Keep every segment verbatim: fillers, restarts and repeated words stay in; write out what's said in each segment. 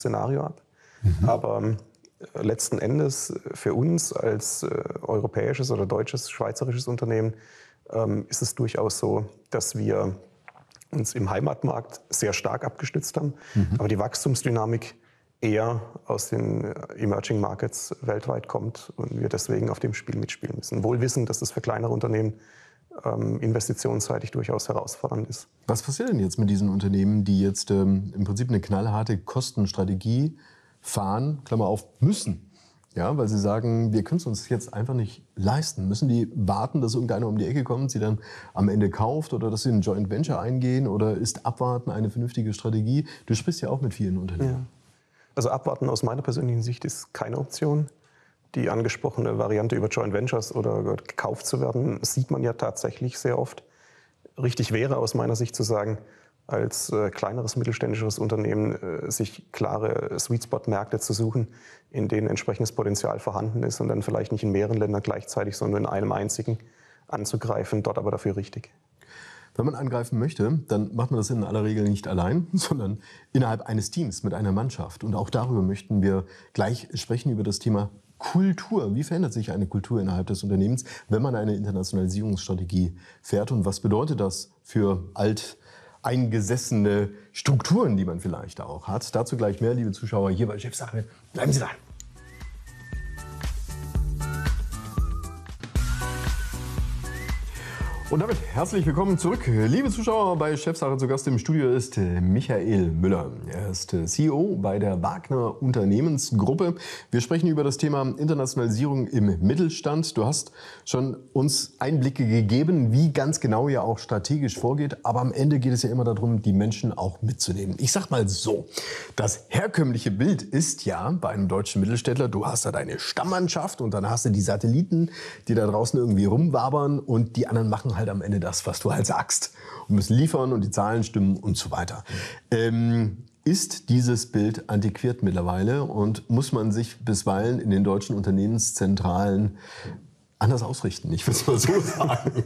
Szenario ab. Mhm. Aber äh, letzten Endes für uns als äh, europäisches oder deutsches, schweizerisches Unternehmen ähm, ist es durchaus so, dass wir uns im Heimatmarkt sehr stark abgestützt haben, mhm. aber die Wachstumsdynamik eher aus den Emerging Markets weltweit kommt und wir deswegen auf dem Spiel mitspielen müssen. Wohl wissend, dass das für kleinere Unternehmen ähm, investitionsseitig durchaus herausfordernd ist. Was passiert denn jetzt mit diesen Unternehmen, die jetzt ähm, im Prinzip eine knallharte Kostenstrategie fahren, Klammer auf, müssen? Ja, weil sie sagen, wir können es uns jetzt einfach nicht leisten. Müssen die warten, dass irgendeiner um die Ecke kommt, sie dann am Ende kauft oder dass sie ein Joint Venture eingehen oder ist Abwarten eine vernünftige Strategie? Du sprichst ja auch mit vielen Unternehmen. Ja. Also Abwarten aus meiner persönlichen Sicht ist keine Option. Die angesprochene Variante über Joint Ventures oder gekauft zu werden, sieht man ja tatsächlich sehr oft. Richtig wäre aus meiner Sicht zu sagen, als äh, kleineres mittelständisches Unternehmen äh, sich klare Sweet-Spot-Märkte zu suchen, in denen entsprechendes Potenzial vorhanden ist und dann vielleicht nicht in mehreren Ländern gleichzeitig, sondern in einem einzigen anzugreifen, dort aber dafür richtig. Wenn man angreifen möchte, dann macht man das in aller Regel nicht allein, sondern innerhalb eines Teams mit einer Mannschaft. Und auch darüber möchten wir gleich sprechen, über das Thema Kultur. Wie verändert sich eine Kultur innerhalb des Unternehmens, wenn man eine Internationalisierungsstrategie fährt? Und was bedeutet das für alteingesessene Strukturen, die man vielleicht auch hat? Dazu gleich mehr, liebe Zuschauer, hier bei Chefsache. Bleiben Sie dran. Und damit herzlich willkommen zurück. Liebe Zuschauer, bei Chefsache zu Gast im Studio ist Michael Müller. Er ist C E O bei der Wagner Unternehmensgruppe. Wir sprechen über das Thema Internationalisierung im Mittelstand. Du hast schon uns Einblicke gegeben, wie ganz genau ihr auch strategisch vorgeht. Aber am Ende geht es ja immer darum, die Menschen auch mitzunehmen. Ich sag mal so, das herkömmliche Bild ist ja bei einem deutschen Mittelständler, du hast da deine Stammmannschaft und dann hast du die Satelliten, die da draußen irgendwie rumwabern und die anderen machen halt am Ende das, was du halt sagst und müssen liefern und die Zahlen stimmen und so weiter. Ähm, ist dieses Bild antiquiert mittlerweile und muss man sich bisweilen in den deutschen Unternehmenszentralen anders ausrichten? Ich will es mal so sagen.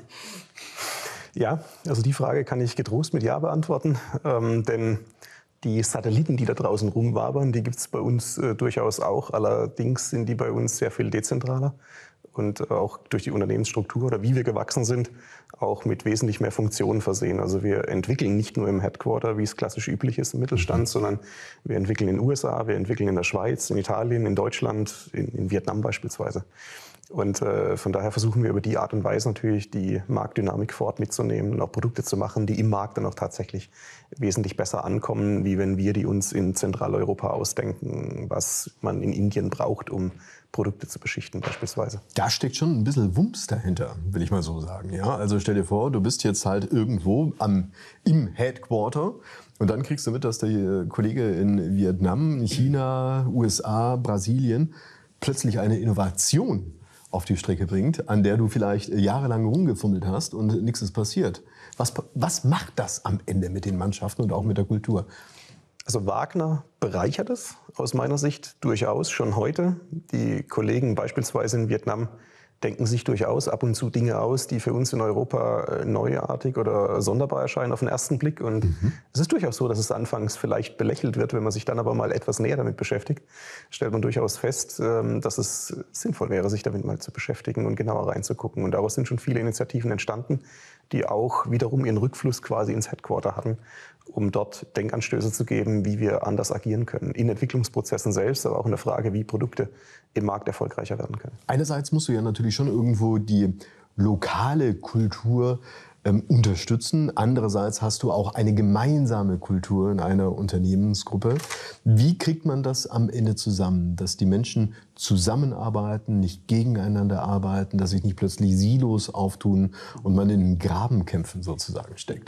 Ja, also die Frage kann ich getrost mit Ja beantworten, ähm, denn die Satelliten, die da draußen rumwabern, die gibt es bei uns äh, durchaus auch. Allerdings sind die bei uns sehr viel dezentraler und auch durch die Unternehmensstruktur oder wie wir gewachsen sind, auch mit wesentlich mehr Funktionen versehen. Also wir entwickeln nicht nur im Headquarter, wie es klassisch üblich ist im Mittelstand, mhm. sondern wir entwickeln in den U S A, wir entwickeln in der Schweiz, in Italien, in Deutschland, in, in Vietnam beispielsweise. Und äh, von daher versuchen wir über die Art und Weise natürlich die Marktdynamik vor Ort mitzunehmen und auch Produkte zu machen, die im Markt dann auch tatsächlich wesentlich besser ankommen, wie wenn wir die uns in Zentraleuropa ausdenken, was man in Indien braucht, um Produkte zu beschichten beispielsweise. Da steckt schon ein bisschen Wumms dahinter, will ich mal so sagen. Ja, also stell dir vor, du bist jetzt halt irgendwo am, im Headquarter und dann kriegst du mit, dass der Kollege in Vietnam, China, U S A, Brasilien plötzlich eine Innovation auf die Strecke bringt, an der du vielleicht jahrelang rumgefummelt hast und nichts ist passiert. Was, was macht das am Ende mit den Mannschaften und auch mit der Kultur? Also Wagner bereichert es aus meiner Sicht durchaus schon heute. Die Kollegen beispielsweise in Vietnam denken sich durchaus ab und zu Dinge aus, die für uns in Europa neuartig oder sonderbar erscheinen auf den ersten Blick. Und mhm. es ist durchaus so, dass es anfangs vielleicht belächelt wird, wenn man sich dann aber mal etwas näher damit beschäftigt, stellt man durchaus fest, dass es sinnvoll wäre, sich damit mal zu beschäftigen und genauer reinzugucken. Und daraus sind schon viele Initiativen entstanden, die auch wiederum ihren Rückfluss quasi ins Headquarter hatten, um dort Denkanstöße zu geben, wie wir anders agieren können. In Entwicklungsprozessen selbst, aber auch in der Frage, wie Produkte im Markt erfolgreicher werden können. Einerseits musst du ja natürlich schon irgendwo die lokale Kultur ähm, unterstützen. Andererseits hast du auch eine gemeinsame Kultur in einer Unternehmensgruppe. Wie kriegt man das am Ende zusammen, dass die Menschen zusammenarbeiten, nicht gegeneinander arbeiten, dass sich nicht plötzlich Silos auftun und man in Grabenkämpfen sozusagen steckt?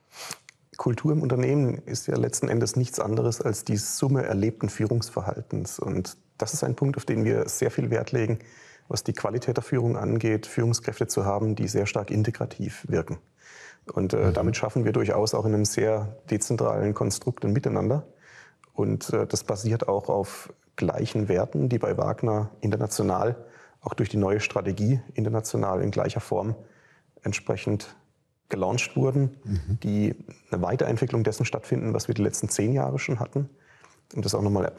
Kultur im Unternehmen ist ja letzten Endes nichts anderes als die Summe erlebten Führungsverhaltens. Und das ist ein Punkt, auf den wir sehr viel Wert legen, was die Qualität der Führung angeht, Führungskräfte zu haben, die sehr stark integrativ wirken. Und äh, damit schaffen wir durchaus auch in einem sehr dezentralen Konstrukt ein Miteinander. Und äh, das basiert auch auf gleichen Werten, die bei Wagner international, auch durch die neue Strategie international in gleicher Form entsprechend gelauncht wurden, mhm. die eine Weiterentwicklung dessen stattfinden, was wir die letzten zehn Jahre schon hatten. um das auch nochmal